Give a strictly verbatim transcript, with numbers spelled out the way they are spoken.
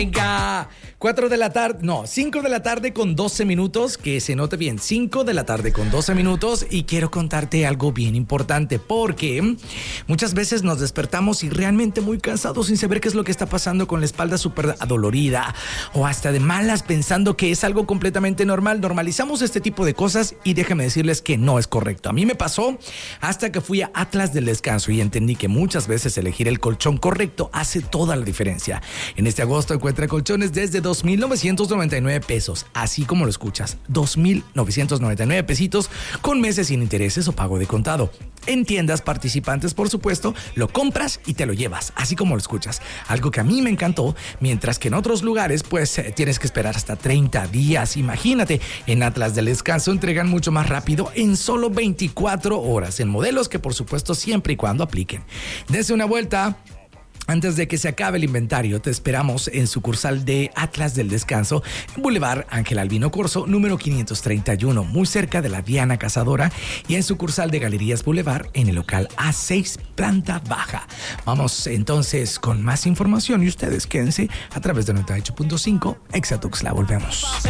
Venga, cuatro de la tarde, no, cinco de la tarde con doce minutos, que se note bien, cinco de la tarde con doce minutos, y quiero contarte algo bien importante, porque muchas veces nos despertamos y realmente muy cansados sin saber qué es lo que está pasando, con la espalda súper adolorida o hasta de malas, pensando que es algo completamente normal. Normalizamos este tipo de cosas y déjame decirles que no es correcto. A mí me pasó hasta que fui a Atlas del Descanso y entendí que muchas veces elegir el colchón correcto hace toda la diferencia. En este agosto encuentra colchones desde dos mil novecientos noventa y nueve pesos, así como lo escuchas, dos mil novecientos noventa y nueve pesitos, con meses sin intereses o pago de contado. En tiendas participantes, por supuesto, lo compras y te lo llevas, así como lo escuchas. Algo que a mí me encantó, mientras que en otros lugares, pues eh, tienes que esperar hasta treinta días. Imagínate, en Atlas del Descanso entregan mucho más rápido, en solo veinticuatro horas, en modelos que por supuesto siempre y cuando apliquen. Dense una vuelta. Antes de que se acabe el inventario, te esperamos en sucursal de Atlas del Descanso, en Boulevard Ángel Albino Corzo, número quinientos treinta y uno, muy cerca de la Diana Cazadora, y en sucursal de Galerías Boulevard, en el local A seis, planta baja. Vamos entonces con más información y ustedes quédense a través de noventa y ocho punto cinco Exa Tuxtla. Volvemos.